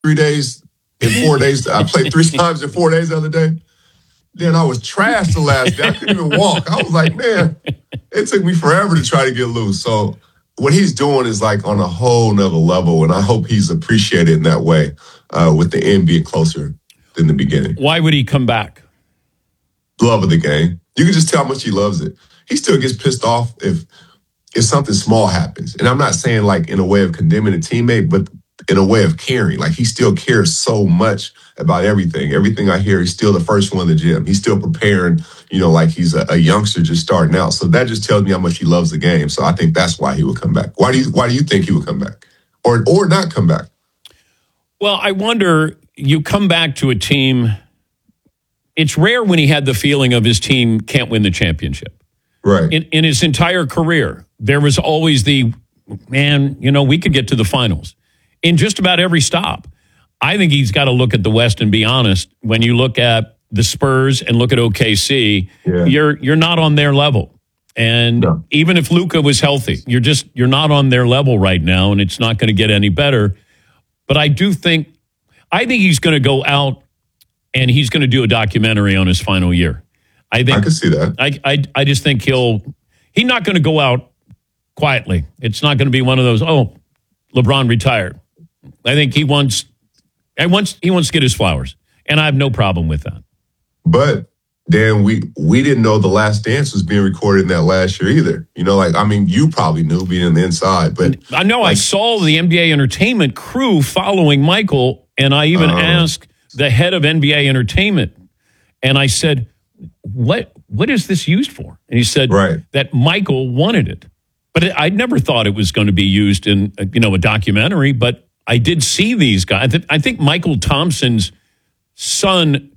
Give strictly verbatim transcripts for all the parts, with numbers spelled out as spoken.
three days in four days. I played three times in four days the other day. Then I was trashed the last day. I couldn't even walk. I was like, man, it took me forever to try to get loose. So what he's doing is like on a whole nother level, and I hope he's appreciated in that way uh, with the end being closer than the beginning. Why would he come back? Love of the game. You can just tell how much he loves it. He still gets pissed off if if something small happens. And I'm not saying like in a way of condemning a teammate, but in a way of caring. Like he still cares so much about everything. Everything I hear, he's still the first one in the gym. He's still preparing, you know, like he's a, a youngster just starting out. So that just tells me how much he loves the game. So I think that's why he would come back. Why do you why do you think he would come back? Or or not come back? Well, I wonder, you come back to a team. It's rare when he had the feeling of his team can't win the championship. Right. In, in his entire career, there was always the, man, you know, we could get to the finals. In just about every stop. I think he's got to look at the West and be honest. When you look at the Spurs and look at O K C, yeah. you're you're not on their level. And no. even if Luka was healthy, you're just you're not on their level right now, and it's not going to get any better. But I do think I think he's going to go out and he's going to do a documentary on his final year. I think I can see that. I I, I just think he'll he's not going to go out quietly. It's not going to be one of those, oh, LeBron retired. I think he wants, he wants, he wants to get his flowers, and I have no problem with that. But Dan, we we didn't know The Last Dance was being recorded in that last year either. You know, like I mean, you probably knew being on the inside, but I know like, I saw the N B A Entertainment crew following Michael, and I even uh, asked the head of N B A Entertainment, and I said, "What what is this used for?" And he said right. that Michael wanted it, but I never thought it was going to be used in you know a documentary, but. I did see these guys. I think Michael Thompson's son,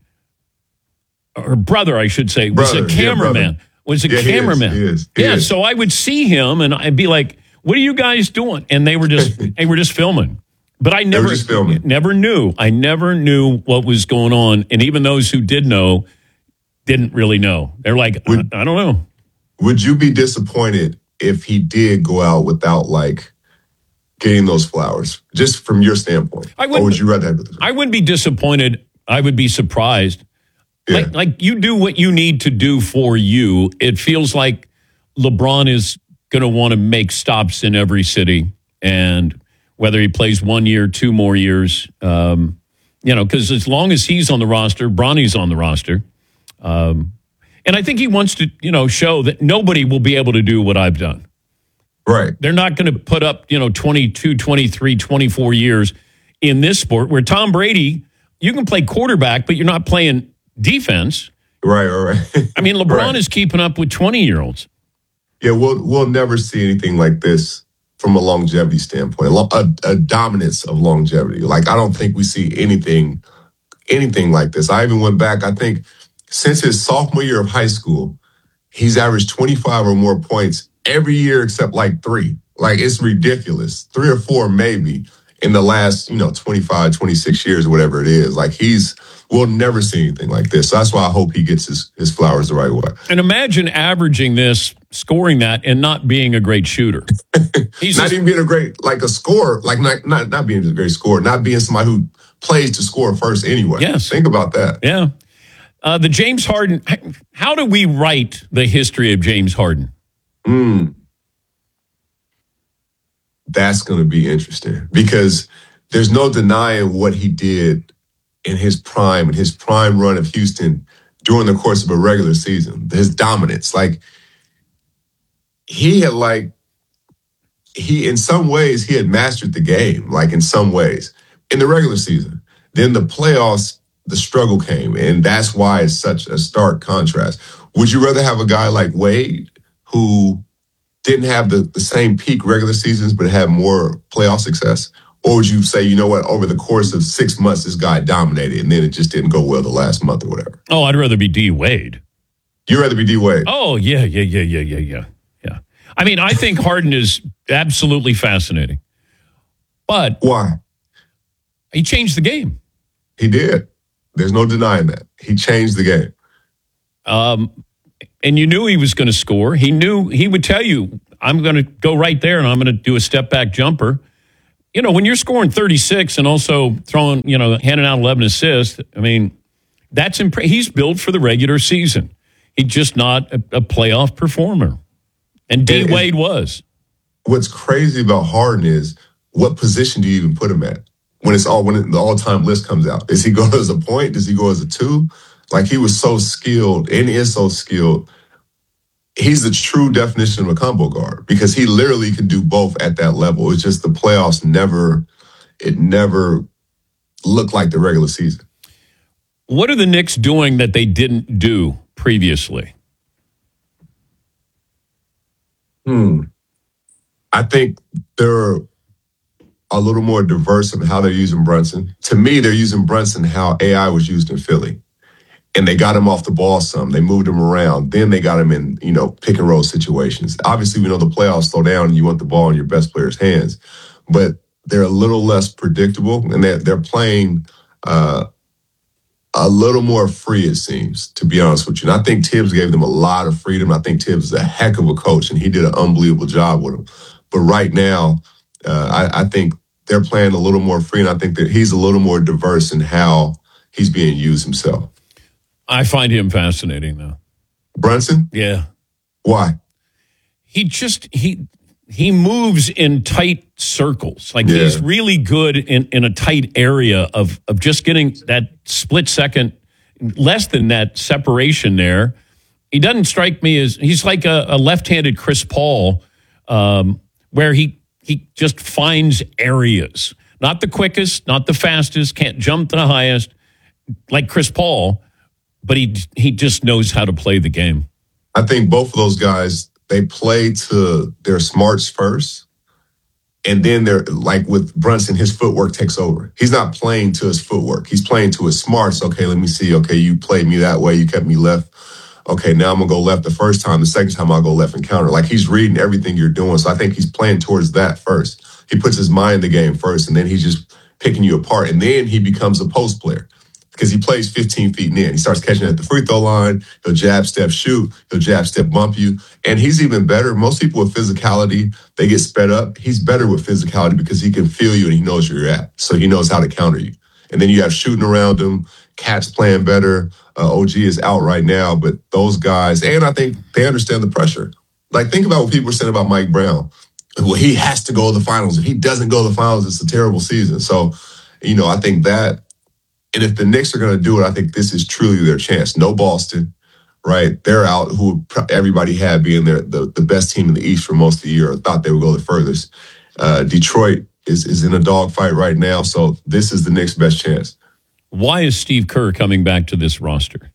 or brother, I should say, was brother, a cameraman. Yeah, was a yeah, cameraman. He is, he is, he yeah, is. so I would see him, and I'd be like, "What are you guys doing?" And they were just they were just filming. But I never just filming. never knew. I never knew what was going on, and even those who did know didn't really know. They're like, would, I, I don't know. Would you be disappointed if he did go out without like? Getting those flowers, just from your standpoint, I or would you rather have it? I wouldn't be disappointed. I would be surprised. Yeah. Like, like you do what you need to do for you. It feels like LeBron is going to want to make stops in every city, and whether he plays one year, two more years, um, you know, because as long as he's on the roster, Bronny's on the roster, um, and I think he wants to, you know, show that nobody will be able to do what I've done. Right. They're not going to put up, you know, twenty-two, twenty-three, twenty-four years in this sport where Tom Brady, you can play quarterback, but you're not playing defense. Right, right, right. I mean, LeBron right. is keeping up with twenty-year-olds. Yeah, we'll we'll never see anything like this from a longevity standpoint, a, a dominance of longevity. Like, I don't think we see anything, anything like this. I even went back, I think, since his sophomore year of high school, he's averaged twenty-five or more points every year except like three. Like, it's ridiculous. Three or four maybe in the last, you know, twenty-five, twenty-six years or whatever it is. Like, he's, we'll never see anything like this. So that's why I hope he gets his, his flowers the right way. And imagine averaging this, scoring that, and not being a great shooter. He's not just, even being a great, like a scorer, like not, not, not being a great scorer, not being somebody who plays to score first anyway. Yes. Think about that. Yeah. Uh, the James Harden, how do we write the history of James Harden? Mm. That's going to be interesting because there's no denying what he did in his prime, in his prime run of Houston during the course of a regular season. His dominance, like he had like, he, in some ways, he had mastered the game, like in some ways, in the regular season. Then the playoffs, the struggle came, and that's why it's such a stark contrast. Would you rather have a guy like Wade who didn't have the, the same peak regular seasons but had more playoff success? Or would you say, you know what, over the course of six months, this guy dominated, and then it just didn't go well the last month or whatever? Oh, I'd rather be D. Wade. You'd rather be D. Wade? Oh, yeah, yeah, yeah, yeah, yeah, yeah, yeah. I mean, I think Harden is absolutely fascinating. But why? He changed the game. He did. There's no denying that. He changed the game. Um, and you knew he was going to score. He knew he would tell you, I'm going to go right there and I'm going to do a step back jumper. you know, when you're scoring thirty-six and also throwing, you know, handing out eleven assists, I mean, that's imp- he's built for the regular season. He's just not a, a playoff performer. And D. Wade was. What's crazy about Harden is, what position do you even put him at when it's all when it, the all-time list comes out? Does he go as a point? Does he go as a two? Like, he was so skilled and is so skilled. He's the true definition of a combo guard because he literally can do both at that level. It's just the playoffs never, it never looked like the regular season. What are the Knicks doing that they didn't do previously? Hmm. I think they're a little more diverse in how they're using Brunson. To me, they're using Brunson how A I was used in Philly. And they got him off the ball some. They moved him around. Then they got him in, you know, pick and roll situations. Obviously, we know the playoffs slow down and you want the ball in your best player's hands. But they're a little less predictable, and they're, they're playing uh, a little more free, it seems, to be honest with you. And I think Tibbs gave them a lot of freedom. I think Tibbs is a heck of a coach, and he did an unbelievable job with them. But right now, uh, I, I think they're playing a little more free, and I think that he's a little more diverse in how he's being used himself. I find him fascinating, though. Brunson? Yeah. Why? He just, he he moves in tight circles. Like, Yeah. he's really good in, in a tight area of, of just getting that split second, less than that separation there. He doesn't strike me as, he's like a, a left-handed Chris Paul, um, where he, he just finds areas. Not the quickest, not the fastest, can't jump to the highest, like Chris Paul, but he he just knows how to play the game. I think both of those guys, they play to their smarts first. And then they're like with Brunson, his footwork takes over. He's not playing to his footwork. He's playing to his smarts. Okay, let me see. Okay, you played me that way. You kept me left. Okay, now I'm going to go left the first time. The second time I'll go left and counter. Like, he's reading everything you're doing. So I think he's playing towards that first. He puts his mind in the game first, and then he's just picking you apart. And then he becomes a post player because he plays fifteen feet in. He starts catching at the free throw line. He'll jab, step, shoot. He'll jab, step, bump you. And he's even better. Most people with physicality, they get sped up. He's better with physicality because he can feel you and he knows where you're at. So he knows how to counter you. And then you have shooting around him. Cat's playing better. Uh, O G is out right now. But those guys, and I think they understand the pressure. Like, think about what people were saying about Mike Brown. Well, he has to go to the finals. If he doesn't go to the finals, it's a terrible season. So, you know, I think that, and if the Knicks are going to do it, I think this is truly their chance. No Boston, right? They're out, who everybody had being their, the, the best team in the East for most of the year, or thought they would go the furthest. Uh, Detroit is, is in a dogfight right now, so this is the Knicks' best chance. Why is Steve Kerr coming back to this roster?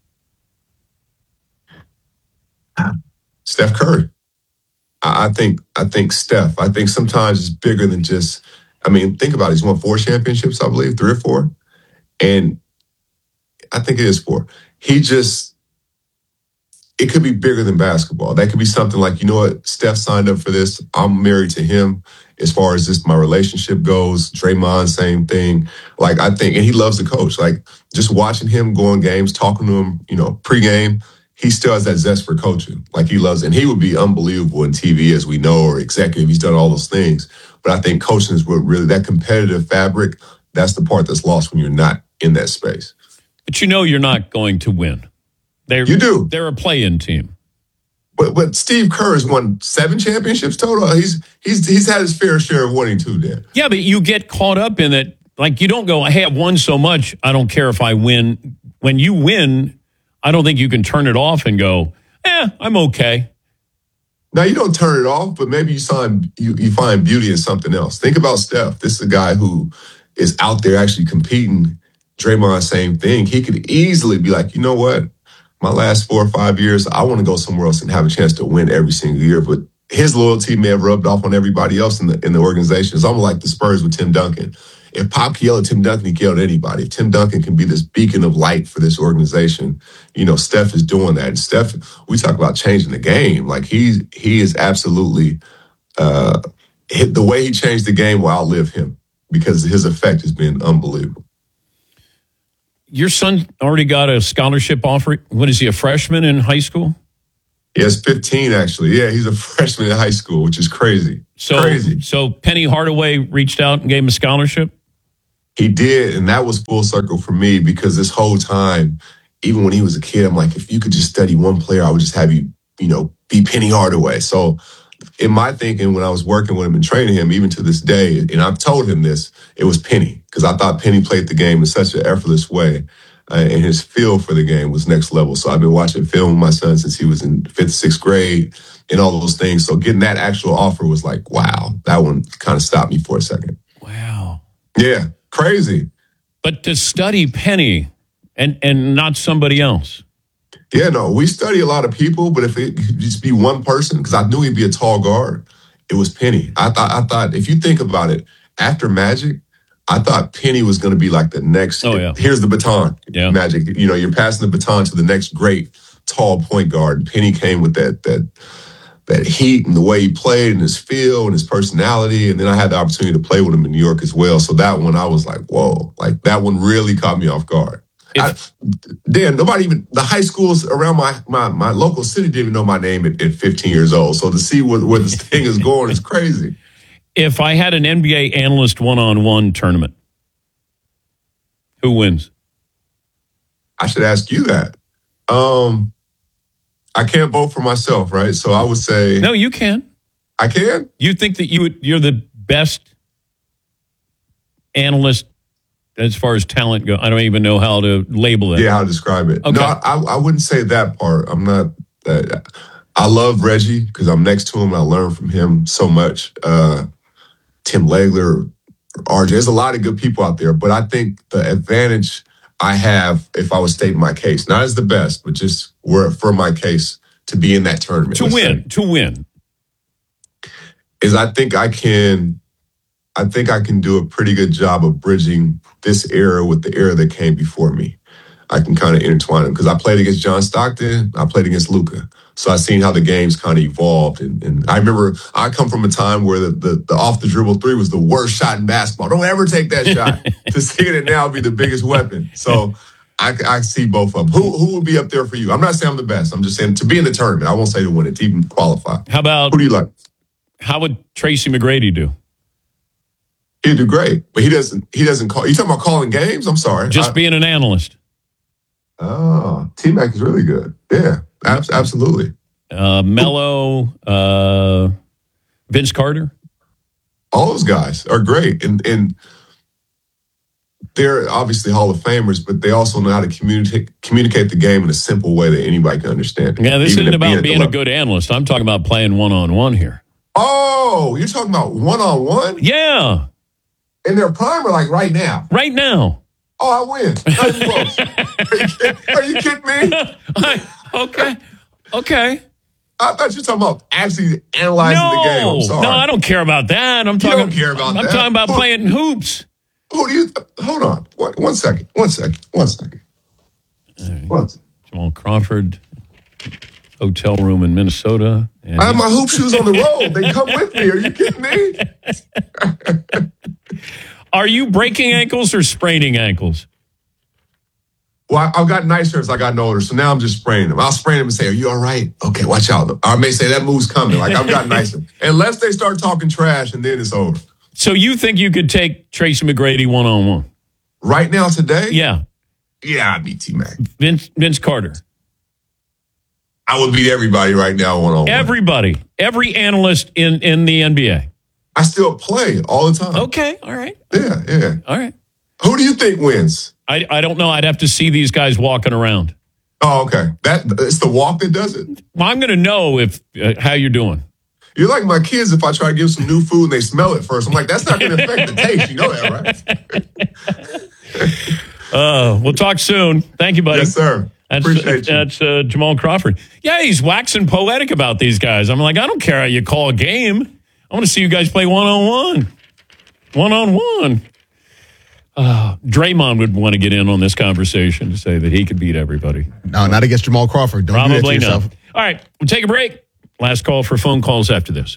Steph Curry. I, I think I think Steph. I think sometimes it's bigger than just, I mean, think about it. He's won four championships, I believe, three or four. And I think it is four. He just, it could be bigger than basketball. That could be something like, you know what, Steph signed up for this. I'm married to him as far as just my relationship goes. Draymond, same thing. Like, I think, and he loves the coach. Like, just watching him go in games, talking to him, you know, pregame, he still has that zest for coaching. Like, he loves it. And he would be unbelievable in T V, as we know, or executive. He's done all those things. But I think coaching is what really, that competitive fabric, that's the part that's lost when you're not in that space. But you know you're not going to win. They're, you do. They're a play-in team. But but Steve Kerr has won seven championships total. He's he's he's had his fair share of winning too, Dan. Yeah, but you get caught up in it. Like, you don't go, hey, I've won so much, I don't care if I win. When you win, I don't think you can turn it off and go, eh, I'm okay. Now, you don't turn it off, but maybe you find, you, you find beauty in something else. Think about Steph. This is a guy who is out there actually competing. Draymond, same thing. He could easily be like, you know what? My last four or five years, I want to go somewhere else and have a chance to win every single year. But his loyalty may have rubbed off on everybody else in the in the organization. It's almost like the Spurs with Tim Duncan. If Pop can yell at Tim Duncan, he can yell at anybody. If Tim Duncan can be this beacon of light for this organization, you know, Steph is doing that. And Steph, we talk about changing the game. Like, he's he is absolutely, uh, the way he changed the game will outlive him because his effect has been unbelievable. Your son already got a scholarship offer. What is he, a freshman in high school? He has fifteen, actually. Yeah, he's a freshman in high school, which is crazy. So, Crazy. So Penny Hardaway reached out and gave him a scholarship? He did, and that was full circle for me because this whole time, even when he was a kid, I'm like, if you could just study one player, I would just have you, you know, be Penny Hardaway. So in my thinking, when I was working with him and training him, even to this day, and I've told him this, it was Penny, because I thought Penny played the game in such an effortless way, uh, and his feel for the game was next level. So I've been watching film with my son since he was in fifth, sixth grade, and all those things. So getting that actual offer was like, wow, that one kind of stopped me for a second. Wow. Yeah, crazy. But to study Penny and, and not somebody else. Yeah, no, we study a lot of people, but if it could just be one person, because I knew he'd be a tall guard, it was Penny. I thought, I thought, if you think about it, after Magic, I thought Penny was going to be like the next. Oh, yeah. Here's the baton, yeah. Magic. You know, you're passing the baton to the next great tall point guard. And Penny came with that that that heat and the way he played and his feel and his personality. And then I had the opportunity to play with him in New York as well. So that one, I was like, whoa, like that one really caught me off guard. I, Dan, nobody even, the high schools around my, my, my local city didn't even know my name at, at fifteen years old. So to see where, where this thing is going is crazy. If I had an N B A analyst one-on-one tournament, who wins? I should ask you that. Um, I can't vote for myself, right? So I would say... No, you can. I can? You think that you would, you're the best analyst as far as talent goes? I don't even know how to label it. Yeah, how to describe it. Okay. No, I, I wouldn't say that part. I'm not... that. I love Reggie because I'm next to him and I learn from him so much. Uh, Tim Legler, R J, there's a lot of good people out there, but I think the advantage I have, if I was stating my case, not as the best, but just were for my case to be in that tournament. To win, say, to win. Is I think I can, I think I can do a pretty good job of bridging this era with the era that came before me. I can kind of intertwine them because I played against John Stockton, I played against Luka. So I've seen how the game's kind of evolved. And, and I remember I come from a time where the, the, the off-the-dribble three was the worst shot in basketball. Don't ever take that shot. To see it now be the biggest weapon. So I, I see both of them. Who, who would be up there for you? I'm not saying I'm the best. I'm just saying to be in the tournament. I won't say to win it, to even qualify. How about... Who do you like? How would Tracy McGrady do? He'd do great, but he doesn't He doesn't call... You talking about calling games? I'm sorry. Just I, being an analyst. Oh, T-Mac is really good. Yeah, ab- absolutely. Uh, Melo, uh, Vince Carter. All those guys are great. And, and they're obviously Hall of Famers, but they also know how to communicate communicate the game in a simple way that anybody can understand. Yeah, this Even isn't about being being a good analyst. I'm talking about playing one-on-one here. Oh, you're talking about one-on-one? Yeah. In their prime or like right now? Right now. Oh, I win. Not even close. Are you kidding, are you kidding me? I, okay. Okay. I thought you were talking about actually analyzing no, the game. I'm sorry. No, I don't care about that. I'm talking, you don't care about I'm that. talking about who, playing hoops. Who do you... Th- hold on. One, one second. One second. One second. Right. One second. Jamal Crawford, hotel room in Minnesota. And I have my hoop shoes on the road. They come with me. Are you kidding me? Are you breaking ankles or spraining ankles? Well, I've gotten nicer as I gotten older, so now I'm just spraying them. I'll spray them and say, are you all right? Okay, watch out. I may say that move's coming. Like, I've gotten nicer. Unless they start talking trash, and then it's over. So you think you could take Tracy McGrady one-on-one? Right now, today? Yeah. Yeah, I'd beat T-Mac. Vince, Vince Carter. I would beat everybody right now one-on-one. Everybody. Every analyst in, in the N B A. I still play all the time. Okay, all right. Yeah, yeah. All right. Who do you think wins? I, I don't know. I'd have to see these guys walking around. Oh, okay. That it's the walk that does it. Well, I'm going to know if uh, how you're doing. You're like my kids if I try to give some new food and they smell it first. I'm like, that's not going to affect the taste. You know that, right? uh, we'll talk soon. Thank you, buddy. Yes, sir. That's, Appreciate you. That's uh, Jamal Crawford. Yeah, he's waxing poetic about these guys. I'm like, I don't care how you call a game. I want to see you guys play one-on-one. One-on-one. Uh, Draymond would want to get in on this conversation to say that he could beat everybody. No, not against Jamal Crawford. Don't Probably do that to yourself. not. All right, we'll take a break. Last call for phone calls after this.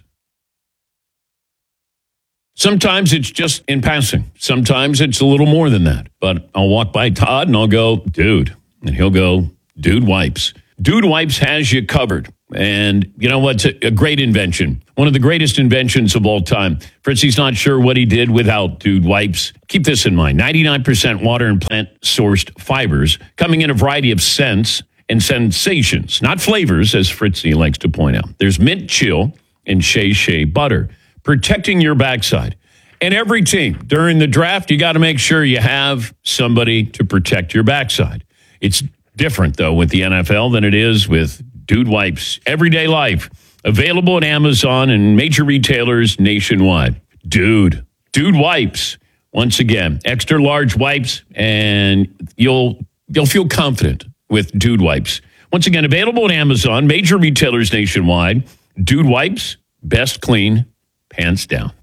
Sometimes it's just in passing. Sometimes it's a little more than that. But I'll walk by Todd and I'll go, dude. And he'll go, Dude Wipes. Dude Wipes has you covered. And you know what's a, a great invention? One of the greatest inventions of all time. Fritzy's not sure what he did without Dude Wipes. Keep this in mind. ninety-nine percent water and plant-sourced fibers coming in a variety of scents and sensations, not flavors, as Fritzy likes to point out. There's mint chill and shea shea butter, protecting your backside. And every team, during the draft, you got to make sure you have somebody to protect your backside. It's different, though, with the N F L than it is with Dude Wipes. Everyday life. Available at Amazon and major retailers nationwide. Dude. Dude Wipes. Once again, extra large wipes, and you'll you'll feel confident with Dude Wipes. Once again, available at Amazon, major retailers nationwide. Dude Wipes, best clean, pants down.